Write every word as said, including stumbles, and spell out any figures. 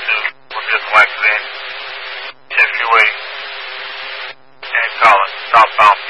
to one vehicle accident, ten freeway, and Collins, southbound